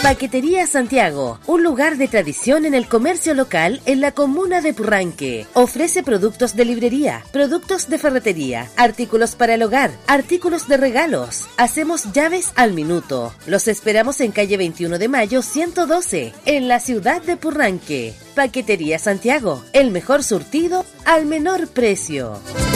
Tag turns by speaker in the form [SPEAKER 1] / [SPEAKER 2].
[SPEAKER 1] Paquetería Santiago, un lugar de tradición en el comercio local en la comuna de Purranque. Ofrece productos de librería, productos de ferretería, artículos para el hogar, artículos de regalos. Hacemos llaves al minuto. Los esperamos en calle 21 de Mayo 112, en la ciudad de Purranque. Paquetería Santiago, el mejor surtido al menor precio.